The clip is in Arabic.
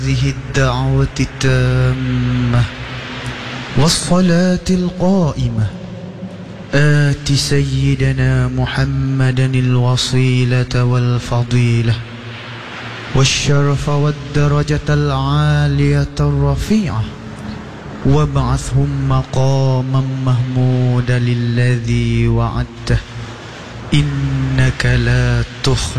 هذه الدعوة التامة والصلاة القائمة آت سيدنا محمدا الوصيلة والفضيلة والشرف والدرجة العالية الرفيعة وابعثهم مقاما محمودا الذي وعدته إنك لا تخلف